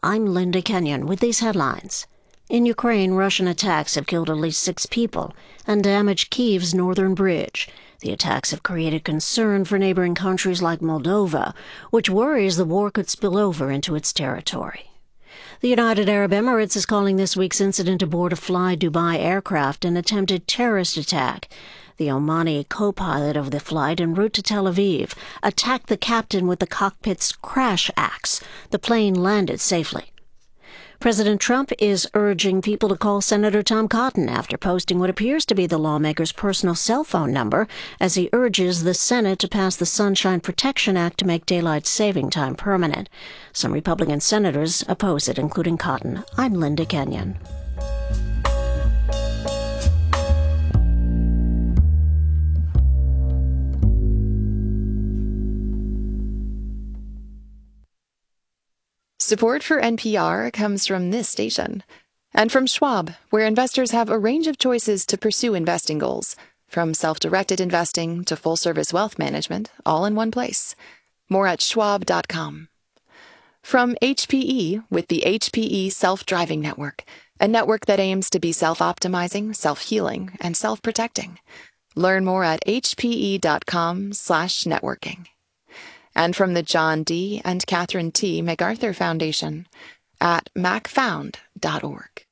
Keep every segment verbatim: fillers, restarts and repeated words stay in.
I'm Linda Kenyon with these headlines. In Ukraine, Russian attacks have killed at least six people and damaged Kyiv's northern bridge. The attacks have created concern for neighboring countries like Moldova, which worries the war could spill over into its territory. The United Arab Emirates is calling this week's incident aboard a Fly Dubai aircraft an attempted terrorist attack. The Omani co-pilot of the flight en route to Tel Aviv attacked the captain with the cockpit's crash axe. The plane landed safely. President Trump is urging people to call Senator Tom Cotton after posting what appears to be the lawmaker's personal cell phone number as he urges the Senate to pass the Sunshine Protection Act to make daylight saving time permanent. Some Republican senators oppose it, including Cotton. I'm Linda Kenyon. Support for N P R comes from this station and from Schwab, where investors have a range of choices to pursue investing goals, from self-directed investing to full-service wealth management, all in one place. More at schwab dot com. From H P E with the H P E Self-Driving Network, a network that aims to be self-optimizing, self-healing, and self-protecting. Learn more at h p e dot com slash networking. And from the John D. and Catherine T. MacArthur Foundation at mac found dot org.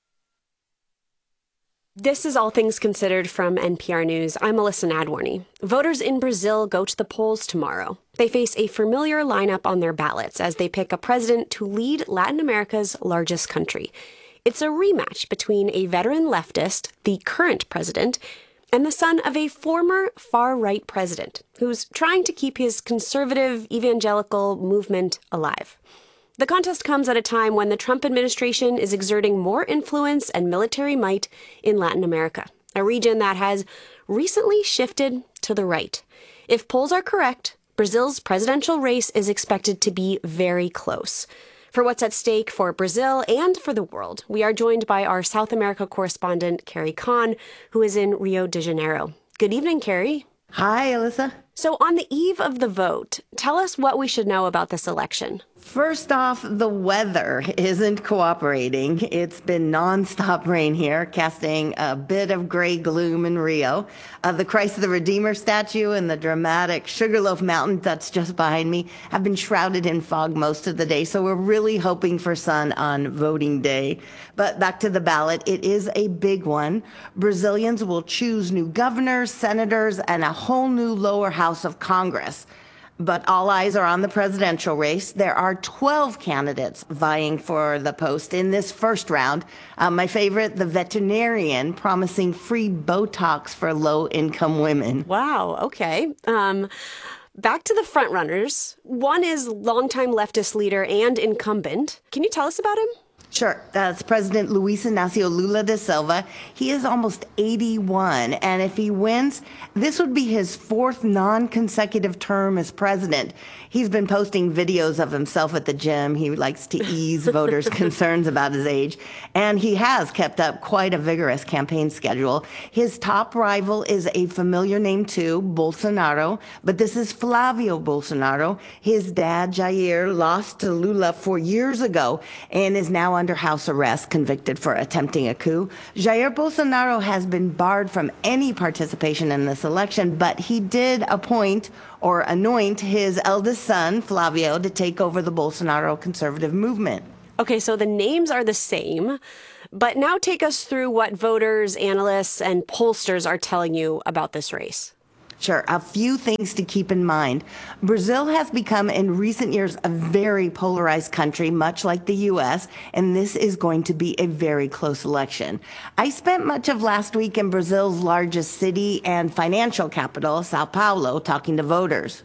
This is All Things Considered from N P R News. I'm Melissa Nadworny. Voters in Brazil go to the polls tomorrow. They face a familiar lineup on their ballots as they pick a president to lead Latin America's largest country. It's a rematch between a veteran leftist, the current president, and the son of a former far-right president who's trying to keep his conservative evangelical movement alive. The contest comes at a time when the Trump administration is exerting more influence and military might in Latin America, a region that has recently shifted to the right. If polls are correct, Brazil's presidential race is expected to be very close. For what's at stake for Brazil and for the world, we are joined by our South America correspondent, Carrie Kahn, who is in Rio de Janeiro. Good evening, Carrie. Hi, Alyssa. So on the eve of the vote, tell us what we should know about this election. First off, the weather isn't cooperating. It's been nonstop rain here, casting a bit of gray gloom in Rio. Uh, the Christ of the Redeemer statue and the dramatic Sugarloaf Mountain that's just behind me have been shrouded in fog most of the day, so we're really hoping for sun on voting day. But back to the ballot, it is a big one. Brazilians will choose new governors, senators, and a whole new lower house of Congress. But all eyes are on the presidential race. There are twelve candidates vying for the post in this first round. Uh, my favorite, the veterinarian, promising free Botox for low-income women. Wow, okay. Um, back to the frontrunners. One is longtime leftist leader and incumbent. Can you tell us about him? Sure. That's President Luiz Inácio Lula da Silva. He is almost eighty-one, and if he wins, this would be his fourth non-consecutive term as president. He's been posting videos of himself at the gym. He likes to ease voters' concerns about his age, and he has kept up quite a vigorous campaign schedule. His top rival is a familiar name too, Bolsonaro, but this is Flavio Bolsonaro. His dad, Jair, lost to Lula four years ago and is now under house arrest, convicted for attempting a coup. Jair Bolsonaro has been barred from any participation in this election, but he did appoint or anoint his eldest son, Flavio, to take over the Bolsonaro conservative movement. Okay, so the names are the same, but now take us through what voters, analysts, and pollsters are telling you about this race. Sure. A few things to keep in mind. Brazil has become in recent years a very polarized country, much like the U S, and this is going to be a very close election. I spent much of last week in Brazil's largest city and financial capital, Sao Paulo, talking to voters.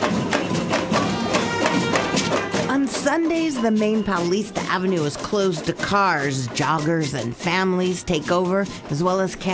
On Sundays, the main Paulista Avenue is closed to cars. Joggers and families take over, as well as campers.